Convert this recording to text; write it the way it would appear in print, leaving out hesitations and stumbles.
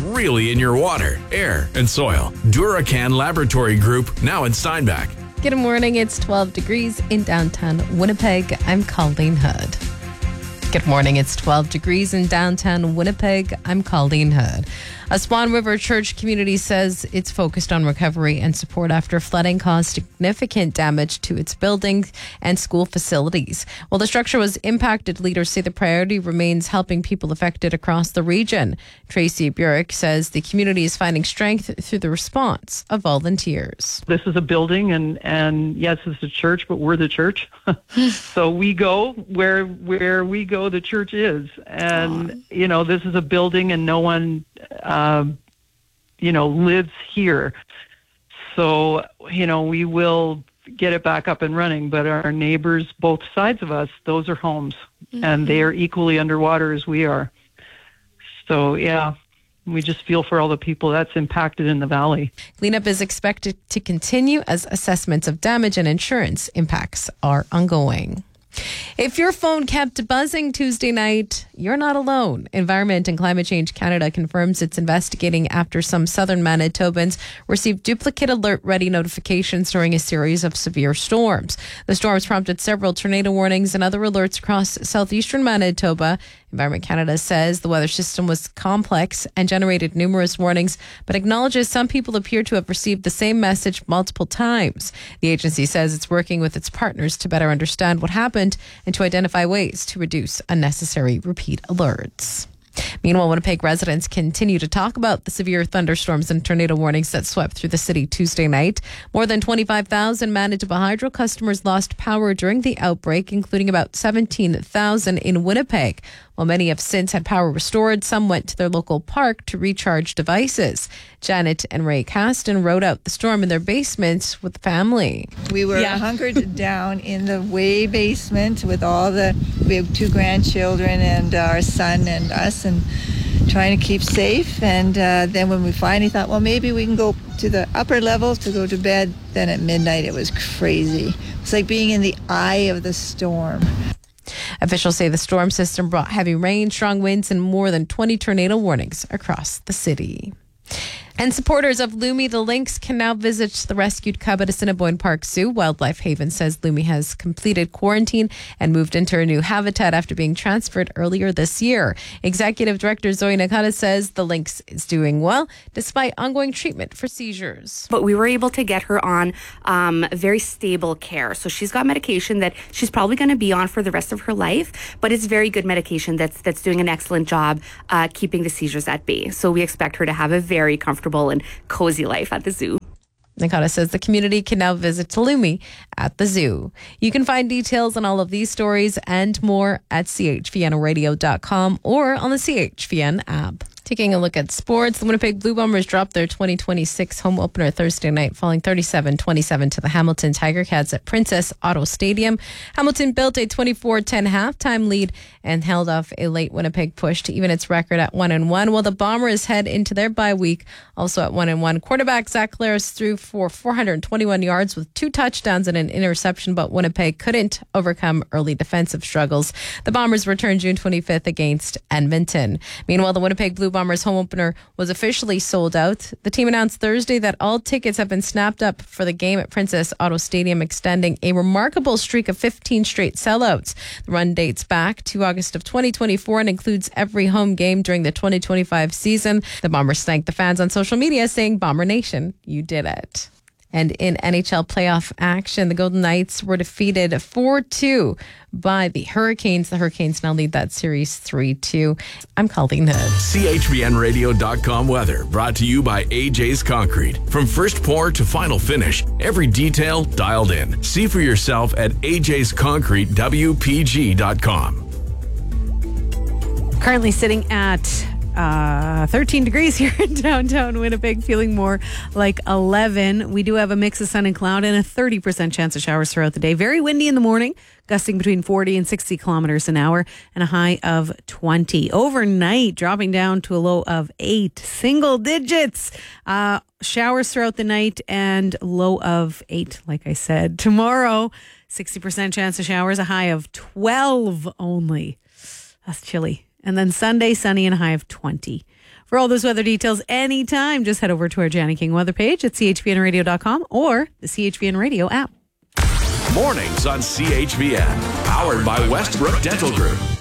really in your water, air, and soil. Duracan Laboratory Group, now in Steinbach. Good morning. It's 12 degrees in downtown Winnipeg. I'm Colleen Hood. Good morning. It's 12 degrees in downtown Winnipeg. I'm Colleen Hood. A Swan River Church community says it's focused on recovery and support after flooding caused significant damage to its buildings and school facilities. While the structure was impacted, leaders say the priority remains helping people affected across the region. Tracy Burek says the community is finding strength through the response of volunteers. This is a building, and yes, it's a church, but we're the church. So we go where we go, the church is. And, this is a building and no one, lives here. So, we will get it back up and running. But our neighbors, both sides of us, those are homes. Mm-hmm. And they are equally underwater as we are. So, yeah. We just feel for all the people that's impacted in the valley. Cleanup is expected to continue as assessments of damage and insurance impacts are ongoing. If your phone kept buzzing Tuesday night, you're not alone. Environment and Climate Change Canada confirms it's investigating after some southern Manitobans received duplicate alert-ready notifications during a series of severe storms. The storms prompted several tornado warnings and other alerts across southeastern Manitoba. Environment Canada says the weather system was complex and generated numerous warnings, but acknowledges some people appear to have received the same message multiple times. The agency says it's working with its partners to better understand what happened and to identify ways to reduce unnecessary repeat alerts. Meanwhile, Winnipeg residents continue to talk about the severe thunderstorms and tornado warnings that swept through the city Tuesday night. More than 25,000 Manitoba Hydro customers lost power during the outbreak, including about 17,000 in Winnipeg. While many have since had power restored, some went to their local park to recharge devices. Janet and Ray Caston rode out the storm in their basements with family. We were hunkered down in the way basement with we have 2 grandchildren and our son and us, and trying to keep safe. And then when we finally thought, well, maybe we can go to the upper levels to go to bed, then at midnight it was crazy. It's like being in the eye of the storm. Officials say the storm system brought heavy rain, strong winds, and more than 20 tornado warnings across the city. And supporters of Lumi the Lynx can now visit the rescued cub at Assiniboine Park Zoo. Wildlife Haven says Lumi has completed quarantine and moved into a new habitat after being transferred earlier this year. Executive Director Zoe Nakata says the lynx is doing well despite ongoing treatment for seizures. But we were able to get her on very stable care. So she's got medication that she's probably going to be on for the rest of her life, but it's very good medication that's doing an excellent job keeping the seizures at bay. So we expect her to have a very comfortable and cozy life at the zoo. Nakata says the community can now visit Lumi at the zoo. You can find details on all of these stories and more at chvnradio.com or on the CHVN app. Taking a look at sports, the Winnipeg Blue Bombers dropped their 2026 home opener Thursday night, falling 37-27 to the Hamilton Tiger Cats at Princess Auto Stadium. Hamilton built a 24-10 halftime lead and held off a late Winnipeg push to even its record at 1-1, while the Bombers head into their bye week also at 1-1. Quarterback Zach Claris threw for 421 yards with 2 touchdowns and an interception, but Winnipeg couldn't overcome early defensive struggles. The Bombers return June 25th against Edmonton. Meanwhile, the Winnipeg Blue Bombers home opener was officially sold out. The team announced Thursday that all tickets have been snapped up for the game at Princess Auto Stadium, extending a remarkable streak of 15 straight sellouts. The run dates back to August of 2024 and includes every home game during the 2025 season. The Bombers thanked the fans on social media, saying, "Bomber Nation, you did it." And in NHL playoff action, the Golden Knights were defeated 4-2 by the Hurricanes. The Hurricanes now lead that series 3-2. I'm Colleen Hood. CHVNradio.com weather brought to you by AJ's Concrete. From first pour to final finish, every detail dialed in. See for yourself at ajsconcretewpg.com. Currently sitting at 13 degrees here in downtown Winnipeg, feeling more like 11. We do have a mix of sun and cloud and a 30% chance of showers throughout the day. Very windy in the morning, gusting between 40 and 60 kilometers an hour and a high of 20. Overnight, dropping down to a low of 8, single digits. Showers throughout the night and low of 8, like I said. Tomorrow, 60% chance of showers, a high of 12 only. That's chilly. And then Sunday, sunny and a high of 20. For all those weather details anytime, just head over to our Jani King weather page at chvnradio.com or the CHVN Radio app. Mornings on CHVN. Powered by Westbrook Dental Group.